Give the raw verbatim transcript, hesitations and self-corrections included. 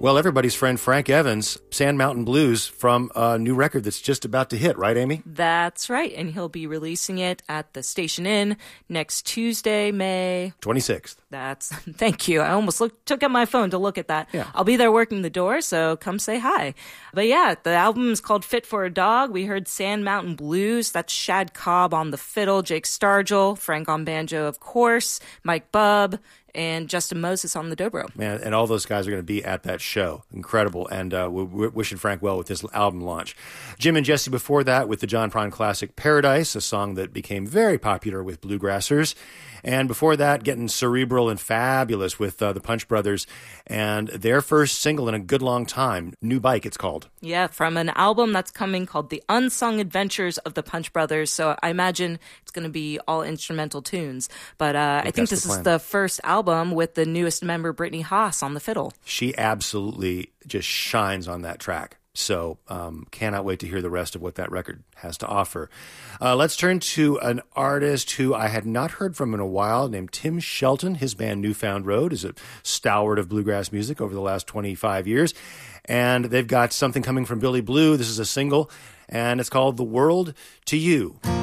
Well, everybody's friend Frank Evans, Sand Mountain Blues, from a new record that's just about to hit, right, Amy? That's right, and he'll be releasing it at the Station Inn next Tuesday, May twenty-sixth. That's, thank you. I almost look, took out my phone to look at that. Yeah. I'll be there working the door, so come say hi. But yeah, the album is called Fit for a Dog. We heard Sand Mountain Blues. That's Shad Cobb on the fiddle, Jake Stargell, Frank on banjo, of course, Mike Bubb, and Justin Moses on the dobro. Man, and all those guys are going to be at that show. Incredible. And uh, we're wishing Frank well with this album launch. Jim and Jesse before that with the John Prine classic Paradise, a song that became very popular with bluegrassers. And before that, getting cerebral and fabulous with uh, the Punch Brothers and their first single in a good long time, New Bike, it's called. Yeah, from an album that's coming called The Unsung Adventures of the Punch Brothers. So I imagine it's going to be all instrumental tunes. But uh, I, I think this the is the first album with the newest member, Brittany Haas, on the fiddle. She absolutely just shines on that track. So um, cannot wait to hear the rest of what that record has to offer. Uh, let's turn to an artist who I had not heard from in a while, named Tim Shelton. His band Newfound Road is a stalwart of bluegrass music over the last twenty-five years. And they've got something coming from Billy Blue. This is a single, and it's called The World to You.